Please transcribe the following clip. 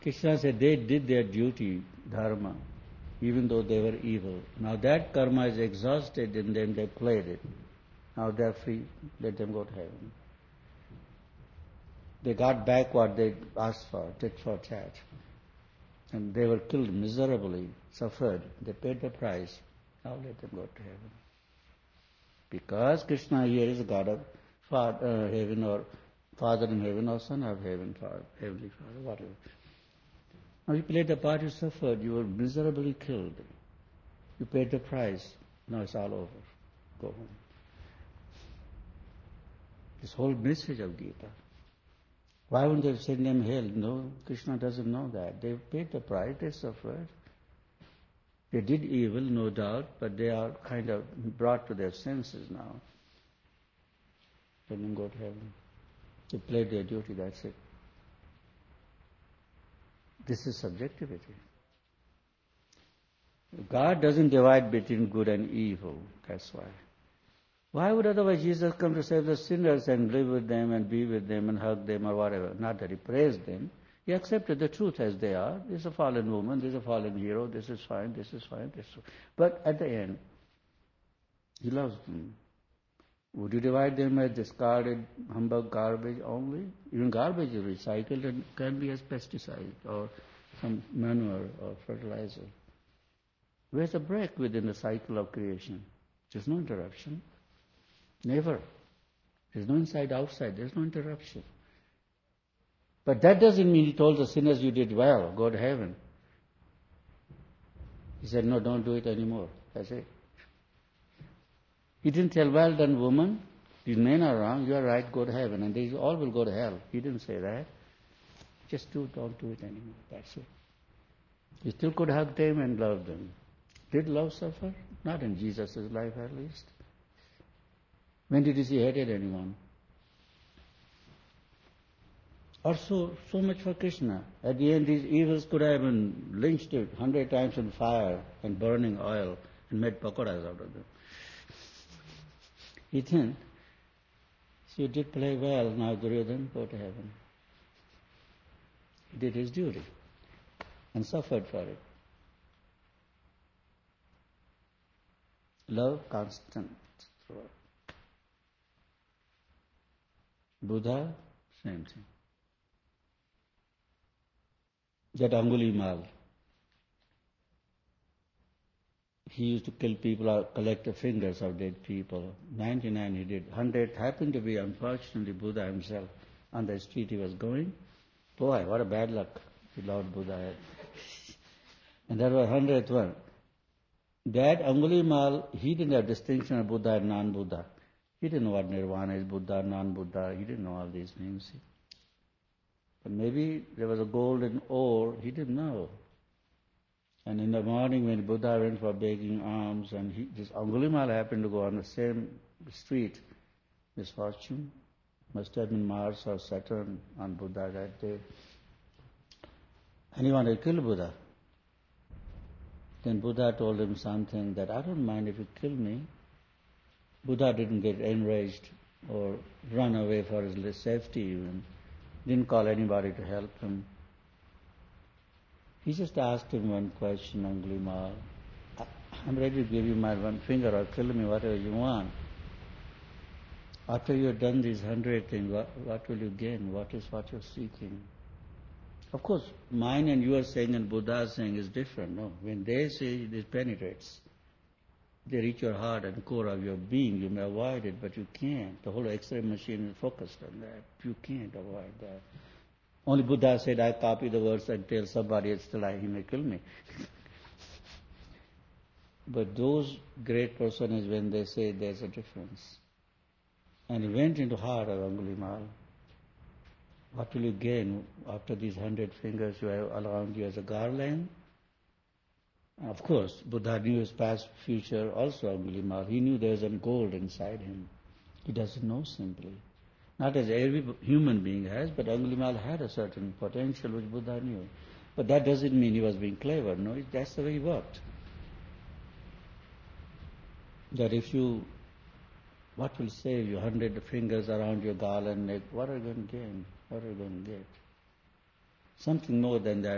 Krishna said they did their duty, dharma, even though they were evil. Now that karma is exhausted in them, they played it. Now they are free, let them go to heaven. They got back what they asked for, tit for tat. And they were killed miserably, suffered. They paid the price. Now let them go to heaven. Because Krishna here is God of heaven, or Father in heaven, or Son of heaven, Heavenly Father, whatever. Now you played the part, you suffered, you were miserably killed. You paid the price. Now it's all over. Go home. This whole message of Gita. Why wouldn't they send them hell? No, Krishna doesn't know that. They paid the price, they suffered. They did evil, no doubt, but they are kind of brought to their senses now. Let them go to heaven. They played their duty, that's it. This is subjectivity. God doesn't divide between good and evil, that's why. Why would otherwise Jesus come to save the sinners and live with them and be with them and hug them or whatever? Not that he praised them. He accepted the truth as they are. This is a fallen woman, this is a fallen hero, this is fine, this is fine, this is fine. But at the end, he loves them. Would you divide them as discarded humbug garbage only? Even garbage is recycled and can be as pesticide or some manure or fertilizer. Where's the break within the cycle of creation? There's no interruption. Never. There's no inside, outside. There's no interruption. But that doesn't mean he told the sinners, you did well, go to heaven. He said, no, don't do it anymore. That's it. He didn't tell, well done, woman. These men are wrong. You are right, go to heaven. And they all will go to hell. He didn't say that. Just don't do it anymore. That's it. He still could hug them and love them. Did love suffer? Not in Jesus' life, at least. When did he see hated anyone? Or so much for Krishna. At the end, these evils could have been lynched 100 times in fire and burning oil and made pakoras out of them. He didn't. So you did play well, now Duryodhana, go to heaven. He did his duty and suffered for it. Love constant throughout. Buddha, same thing. That Angulimal, he used to kill people or collect the fingers of dead people. 99 he did. 100 happened to be, unfortunately, Buddha himself. On the street he was going. Boy, what a bad luck the Lord Buddha had. And that was 100th one. That Angulimal, he didn't have distinction of Buddha and non-Buddha. He didn't know what nirvana is, Buddha, non-Buddha. He didn't know all these things. But maybe there was a golden ore, he didn't know. And in the morning when Buddha went for begging alms, and this Angulimal happened to go on the same street, misfortune, must have been Mars or Saturn on Buddha that day. And he wanted to kill Buddha. Then Buddha told him something that, I don't mind if you kill me. Buddha didn't get enraged or run away for his safety even. Didn't call anybody to help him. He just asked him one question, Angulimal. I'm ready to give you my one finger or kill me, whatever you want. After you've done these 100 things, what will you gain? What is what you're seeking? Of course, mine and your saying and Buddha's saying is different. No, when they say it penetrates, they reach your heart and core of your being. You may avoid it, but you can't. The whole X-ray machine is focused on that. You can't avoid that. Only Buddha said, I copy the words and tell somebody it's still he may kill me. But those great persons, when they say there's a difference. And he went into the heart of Angulimal. What will you gain after these 100 fingers you have around you as a garland? Of course, Buddha knew his past, future, also Angulimal. He knew there was a gold inside him. He doesn't know simply. Not as every human being has, but Angulimal had a certain potential which Buddha knew. But that doesn't mean he was being clever. No, that's the way he worked. That if you, what will save you? 100 fingers around your garland neck, what are you going to gain? What are you going to get? Something more than that.